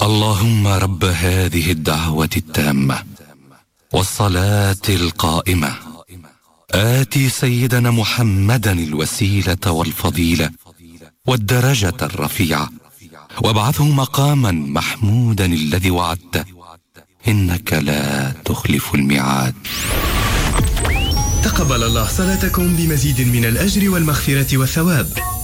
اللهم رب هذه الدعوة التامة والصلاة القائمة، آتي سيدنا محمدا الوسيلة والفضيلة والدرجة الرفيعة، وابعثه مقاما محمودا الذي وعدته، إنك لا تخلف الميعاد. تقبل الله صلاتكم بمزيد من الأجر والمغفرة والثواب.